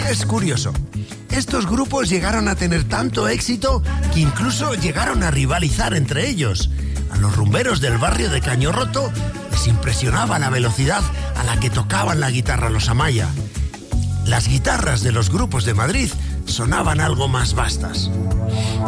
Es curioso. Estos grupos llegaron a tener tanto éxito que incluso llegaron a rivalizar entre ellos. A los rumberos del barrio de Cañorroto les impresionaba la velocidad a la que tocaban la guitarra los Amaya. Las guitarras de los grupos de Madrid sonaban algo más vastas.